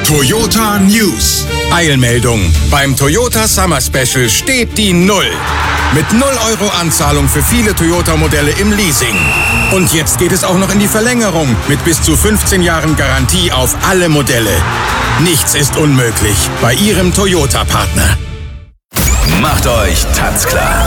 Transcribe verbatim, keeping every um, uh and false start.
Toyota News. Eilmeldung. Beim Toyota Summer Special steht die Null. Mit null Euro Anzahlung für viele Toyota-Modelle im Leasing. Und jetzt geht es auch noch in die Verlängerung mit bis zu fünfzehn Jahren Garantie auf alle Modelle. Nichts ist unmöglich bei Ihrem Toyota-Partner. Macht euch tanzklar.